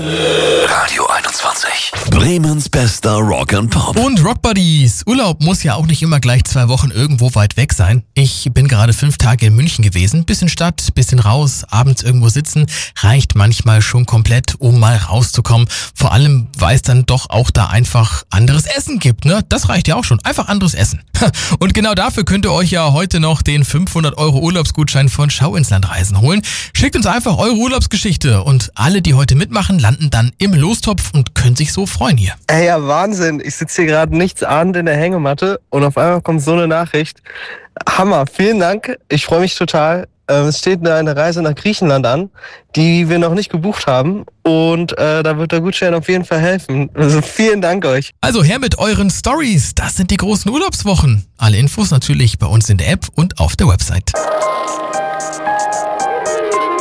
Radio 21. Bremens bester Rock and Pop. Und Rock Buddies. Urlaub muss ja auch nicht immer gleich 2 Wochen irgendwo weit weg sein. Ich bin gerade 5 Tage in München gewesen. Bisschen Stadt, bisschen raus, abends irgendwo sitzen. Reicht manchmal schon komplett, um mal rauszukommen. Vor allem, weil es dann doch auch da einfach anderes Essen gibt, ne? Das reicht ja auch schon. Einfach anderes Essen. Und genau dafür könnt ihr euch ja heute noch den 500 € Urlaubsgutschein von Schau ins Land Reisen holen. Schickt uns einfach eure Urlaubsgeschichte und alle, die heute mitmachen, landen dann im Lostopf und können sich so freuen hier. Ey, ja, Wahnsinn. Ich sitze hier gerade nichtsahnend in der Hängematte und auf einmal kommt so eine Nachricht. Hammer, vielen Dank. Ich freue mich total. Es steht eine Reise nach Griechenland an, die wir noch nicht gebucht haben. Und da wird der Gutschein auf jeden Fall helfen. Also vielen Dank euch. Also her mit euren Stories. Das sind die großen Urlaubswochen. Alle Infos natürlich bei uns in der App und auf der Website.